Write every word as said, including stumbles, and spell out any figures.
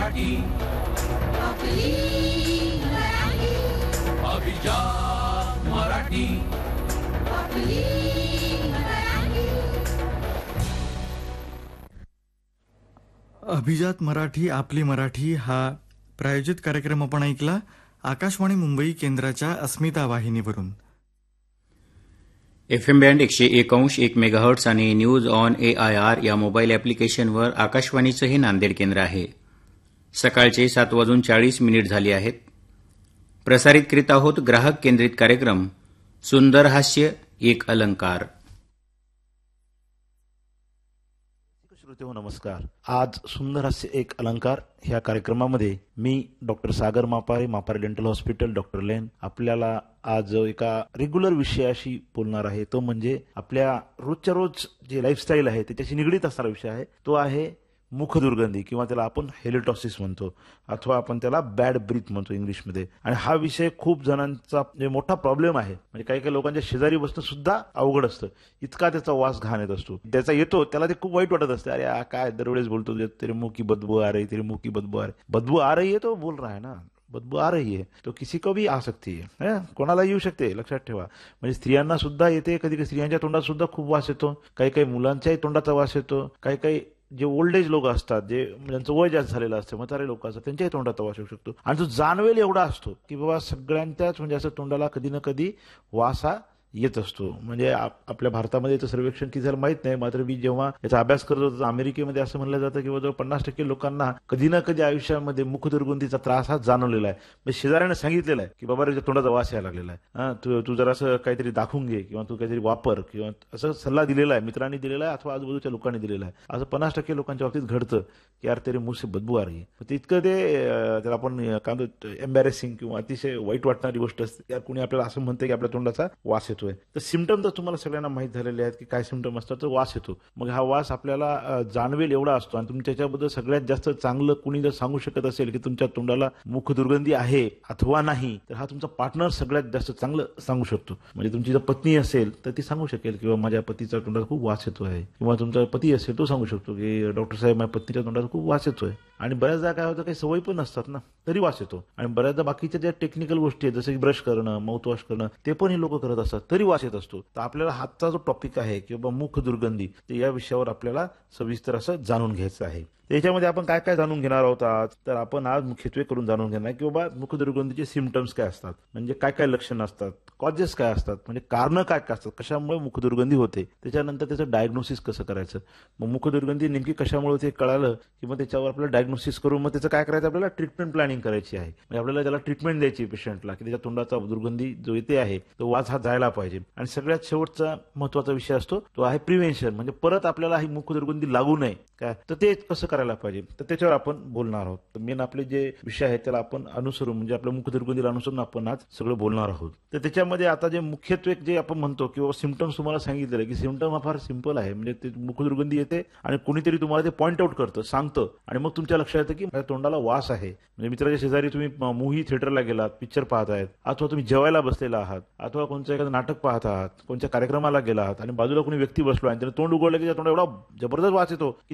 मराठी आपली मराठी अभिजात मराठी आपली मराठी अभिजात मराठी आपली मराठी हा प्रायोजित कार्यक्रम आपण ऐकला आकाशवाणी मुंबई केंद्राच्या अस्मिता वाहिनीवरून. एफ एम बँड एकशे एक अंश एक मेगाहर्ट्स आणि news on A I R या मोबाईल ॲप्लिकेशनवर आकाशवाणीचं हे नांदेड केंद्र आहे. सकाळचे सात वाजून चाळीस मिनिट झाले आहेत. प्रसारित करीत आहोत ग्राहक केंद्रित कार्यक्रम सुंदर हास्य एक अलंकार. श्रोतेहो नमस्कार. आज सुंदर हास्य एक अलंकार ह्या कार्यक्रमामध्ये मी डॉक्टर सागर मापारे, मापारे डेंटल हॉस्पिटल, डॉक्टर लेन आपल्याला आज एका रेग्युलर विषयाशी बोलणार आहे. तो म्हणजे आपल्या रोजच्या रोज जे लाईफस्टाईल आहे त्याच्याशी निगडीत असणारा विषय आहे. तो आहे मुखदुर्गंधी किंवा त्याला आपण हेलिटॉसिस म्हणतो अथवा आपण त्याला बॅड ब्रीथ म्हणतो इंग्लिशमध्ये. आणि हा विषय खूप जणांचा म्हणजे मोठा प्रॉब्लेम आहे. म्हणजे काही काही लोकांच्या शेजारी बसणं सुद्धा अवघड असतं, इतका त्याचा वास घाण येत असतो. त्याचा येतो त्याला ते खूप वाईट वाटत असते. अरे आ, काय दरवेळेस बोलतो तेरे मुंह की बदबू आ रही, तेरे मुंह की बदबू आ रही. बदबू आ रही है तो बोल रहा है ना, बदबू आ रही है तो किसी को भी आ सकती है, कोणाला येऊ शकते, लक्षात ठेवा. म्हणजे स्त्रियांना सुद्धा येते, कधी कधी स्त्रियांच्या तोंडात सुद्धा खूप वास येतो, काही काही मुलांच्याही तोंडाचा वास येतो, काही काही जे ओल्ड एज लोक असतात, जे ज्यांचं वय जास्त झालेलं असतं, म्हातारे लोक असतात, त्यांच्याही तोंडाचा वास येऊ शकतो. आणि तो जाणवेल एवढा असतो की बाबा सगळ्यांच्याच म्हणजे असं तोंडाला कधी ना कधी वास हा येत असतो. म्हणजे आपल्या भारतामध्ये याचं सर्वेक्षण किती झालं माहित नाही, मात्र मी जेव्हा याचा अभ्यास करत होतो अमेरिकेमध्ये असं म्हणलं जातं की जवळ पन्नास टक्के लोकांना कधी ना कधी आयुष्यामध्ये मुखदुर्गंधीचा त्रास हा जाणवलेला आहे. म्हणजे शेजाऱ्याने सांगितलेला आहे की बाबा तुझ्या तोंडाचा वास यायला लागलेला आहे, हा तू तू जरा असं काहीतरी दाखवून घे किंवा तू काहीतरी वापर किंवा असं सल्ला दिलेला आहे, मित्रांनी दिलेला आहे अथवा आजूबाजूच्या लोकांनी दिलेला आहे. असं पन्नास टक्के लोकांच्या बाबतीत घडतं की यार तेरे मुंह से बदबू आ रही है. ते इतकं ते त्याला आपण काय म्हणतो एम्बॅरेसिंग किंवा अतिशय वाईट वाटणारी गोष्ट असते. यार कुणी आपल्याला असं म्हणतं की आपल्या तोंडाचा वास येतोय. तर सिम्टम तर तुम्हाला सगळ्यांना माहीत झालेले आहेत की काय सिम्टम असतात. तर वास येतो. मग हा वास आपल्याला जाणवेल एवढा असतो. आणि तुम्ही त्याच्याबद्दल सगळ्यात जास्त चांगलं कुणी जर सांगू शकत असेल की तुमच्या तोंडाला मुखदुर्गंधी आहे अथवा नाही, तर हा तुमचा पार्टनर सगळ्यात जास्त चांगलं सांगू शकतो. म्हणजे तुमची जर पत्नी असेल तर ती सांगू शकेल किंवा माझ्या पतीचा तोंडाला खूप वास येतो आहे, किंवा तुमचा पती असेल तो सांगू शकतो की डॉक्टर साहेब माझ्या पत्नीच्या तोंडाला खूप वास येतोय. आणि बऱ्याचदा काय होतं काही सवय पण नसतात ना, तरी वास येतो. आणि बऱ्याचदा बाकीच्या ज्या टेक्निकल गोष्टी आहेत जसं की ब्रश करणं, माउथ वॉश करणं, ते पण हे लोक करत असतात, तरी वास येत असतो. तर आपल्याला हातचा जो टॉपिक आहे किंवा मुख दुर्गंधी, तर या विषयावर आपल्याला सविस्तर असं जाणून घ्यायचं आहे. त्याच्यामध्ये आपण काय काय जाणून घेणार आहोत आज, तर आपण आज मुख्यत्वे करून जाणून घेणार की बाबा मुखदुर्गंधीचे सिम्पटम्स काय असतात, म्हणजे काय काय लक्षणं असतात, कॉजेस काय असतात, म्हणजे कारणं काय काय असतात, कशामुळे मुखदुर्गंधी होते, त्याच्यानंतर त्याचं डायग्नोसिस कसं करायचं. मग मुखदुर्गंधी नेमकी कशामुळे होते कळालं की मग त्याच्यावर आपल्याला डायग्नोसिस करून मग त्याचं काय करायचं, आपल्याला ट्रीटमेंट प्लॅनिंग करायची आहे. म्हणजे आपल्याला त्याला ट्रीटमेंट द्यायची पेशंटला की त्याच्या तोंडाचा दुर्गंधी जो येते आहे तो वास हा जायला पाहिजे. आणि सगळ्यात शेवटचा महत्वाचा विषय असतो तो आहे प्रिव्हेन्शन, म्हणजे परत आपल्याला ही मुखदुर्गंधी लागू नये काय, तर ते कसं करायला पाहिजे, तर त्याच्यावर आपण बोलणार आहोत. तर मेन आपले जे विषय आहेत त्याला आपण अनुसरून म्हणजे आपल्या मुखदुर्गंधीला अनुसरून आपण आज सगळं बोलणार आहोत. तर त्याच्यामध्ये आता जे मुख्यत्वे जे आपण म्हणतो किंवा सिम्पटम्स तुम्हाला सांगितलेलं की सिम्पटम हा फार सिंपल आहे. म्हणजे ते मुखदुर्गंधी येते आणि कुणीतरी तुम्हाला ते पॉईंट आउट करतं, सांगतं, आणि मग तुमच्या लक्षात येतं की माझ्या तोंडाला वास आहे. म्हणजे मित्राच्या शेजारी तुम्ही मूव्ही थिएटरला गेलात, पिक्चर पाहत आहेत, अथवा तुम्ही जेवायला बसलेला आहात, अथवा कोणतं एखादं नाटक पाहत आहात, कोणत्या कार्यक्रमाला गेला आहात आणि बाजूला कोणी व्यक्ती बसलो आणि त्याने तोंड उघडलं की त्या तोंडाला एवढा जबरदस्त वास येतो की